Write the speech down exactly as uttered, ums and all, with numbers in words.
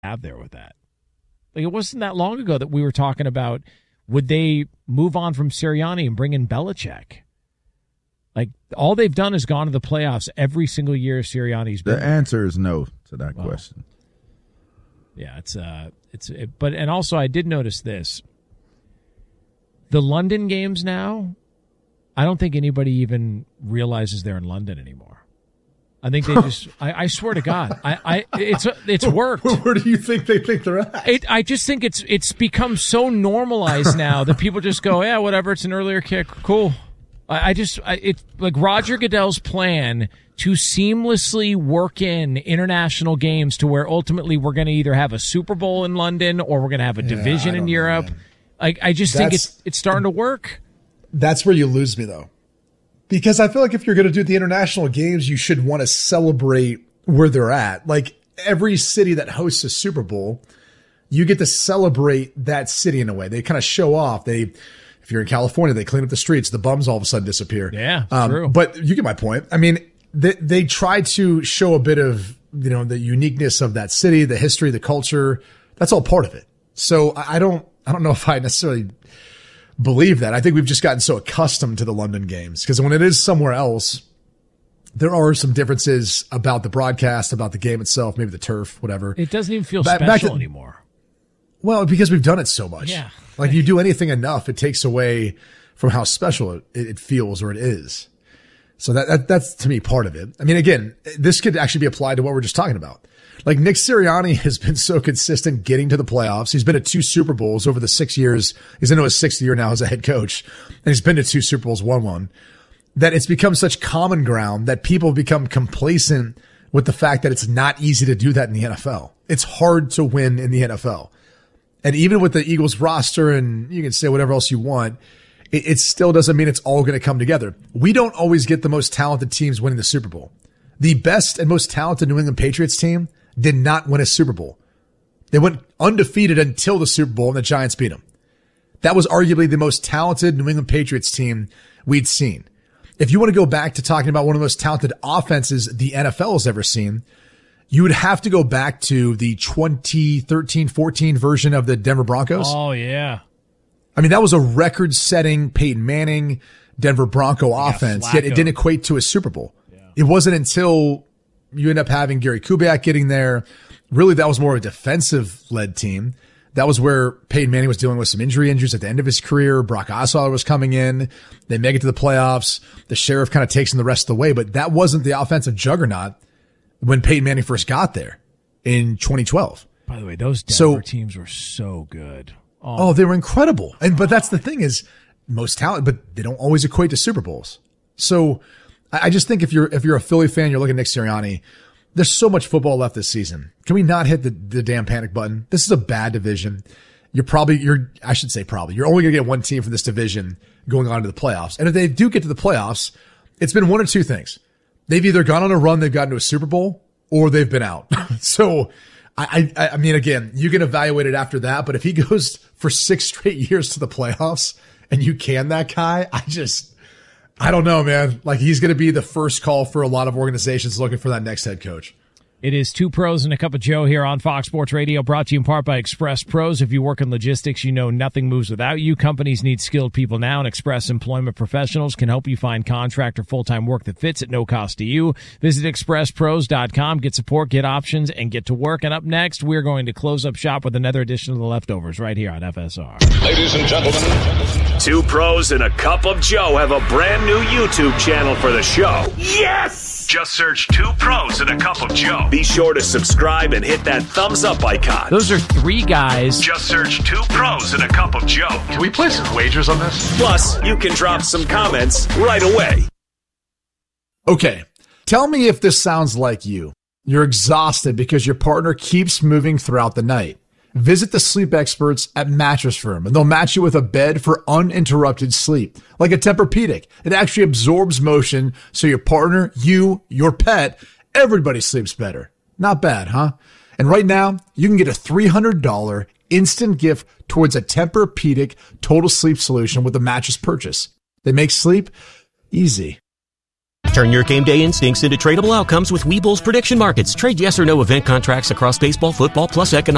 have there with that? Like, it wasn't that long ago that we were talking about, would they move on from Sirianni and bring in Belichick? Like, all they've done is gone to the playoffs every single year Sirianni's been. The answer is no to that well, question. Yeah, it's uh, it's it, but and also I did notice this. The London games now, I don't think anybody even realizes they're in London anymore. I think they just. I, I swear to God, I, I it's it's worked. Where do you think they think they're at? It, I just think it's it's become so normalized now that people just go, yeah, whatever. It's an earlier kick, cool. I, I just I, it like Roger Goodell's plan to seamlessly work in international games to where ultimately we're going to either have a Super Bowl in London or we're going to have a division yeah, in Europe. Know, like I just that's, think it's it's starting to work. That's where you lose me though. Because I feel like if you're going to do the international games, you should want to celebrate where they're at. Like every city that hosts a Super Bowl, you get to celebrate that city in a way. They kind of show off. They, if you're in California, they clean up the streets. The bums all of a sudden disappear. Yeah, um, true. But you get my point. I mean, they, they try to show a bit of, you know, the uniqueness of that city, the history, the culture. That's all part of it. So I don't, I don't know if I necessarily believe that. I think we've just gotten so accustomed to the London games because when it is somewhere else, there are some differences about the broadcast, about the game itself, maybe the turf, whatever. It doesn't even feel back, special back to, anymore. Well, because we've done it so much. Yeah. Like you do anything enough, it takes away from how special it, it feels or it is. So that, that that's to me part of it. I mean, again, this could actually be applied to what we're just talking about. Like Nick Sirianni has been so consistent getting to the playoffs. He's been to two Super Bowls over the six years. He's into his sixth year now as a head coach, and he's been to two Super Bowls, won one. That it's become such common ground that people become complacent with the fact that it's not easy to do that in the N F L. It's hard to win in the N F L. And even with the Eagles roster, and you can say whatever else you want, it, it still doesn't mean it's all going to come together. We don't always get the most talented teams winning the Super Bowl. The best and most talented New England Patriots team did not win a Super Bowl. They went undefeated until the Super Bowl and the Giants beat them. That was arguably the most talented New England Patriots team we'd seen. If you want to go back to talking about one of the most talented offenses the N F L has ever seen, you would have to go back to the twenty thirteen fourteen version of the Denver Broncos. Oh, yeah. I mean, that was a record-setting Peyton Manning, Denver Bronco offense, yet it didn't equate to a Super Bowl. Yeah. It wasn't until you end up having Gary Kubiak getting there. Really, that was more of a defensive-led team. That was where Peyton Manning was dealing with some injury injuries at the end of his career. Brock Osweiler was coming in. They make it to the playoffs. The Sheriff kind of takes them the rest of the way, but that wasn't the offensive juggernaut when Peyton Manning first got there in twenty twelve. By the way, those Denver so, teams were so good. Oh. oh, they were incredible. And but that's the thing is most talent, but they don't always equate to Super Bowls. So I just think if you're if you're a Philly fan, you're looking at Nick Sirianni, there's so much football left this season. Can we not hit the, the damn panic button? This is a bad division. You're probably you're I should say probably. You're only gonna get one team from this division going on to the playoffs. And if they do get to the playoffs, it's been one or two things. They've either gone on a run, they've gotten to a Super Bowl, or they've been out. So I, I I mean again, you can evaluate it after that, but if he goes for six straight years to the playoffs and you can that guy, I just I don't know, man. Like, he's going to be the first call for a lot of organizations looking for that next head coach. It is Two Pros and a Cup of Joe here on Fox Sports Radio, brought to you in part by Express Pros. If you work in logistics, you know nothing moves without you. Companies need skilled people now, and Express Employment Professionals can help you find contract or full-time work that fits at no cost to you. Visit express pros dot com, get support, get options, and get to work. And up next, we're going to close up shop with another edition of The Leftovers right here on F S R. Ladies and gentlemen, Two Pros and a Cup of Joe have a brand new YouTube channel for the show. Yes! Just search Two Pros and a Cup of Joe. Be sure to subscribe and hit that thumbs up icon. Those are three guys. Just search Two Pros and a Cup of Joe. Can we place some wagers on this? Plus, you can drop some comments right away. Okay, tell me if this sounds like you. You're exhausted because your partner keeps moving throughout the night. Visit the sleep experts at Mattress Firm, and they'll match you with a bed for uninterrupted sleep. Like a Tempur-Pedic, it actually absorbs motion so your partner, you, your pet, everybody sleeps better. Not bad, huh? And right now, you can get a three hundred dollars instant gift towards a Tempur-Pedic total sleep solution with a mattress purchase. They make sleep easy. Turn your game day instincts into tradable outcomes with Webull's prediction markets. Trade yes or no event contracts across baseball, football, plus economic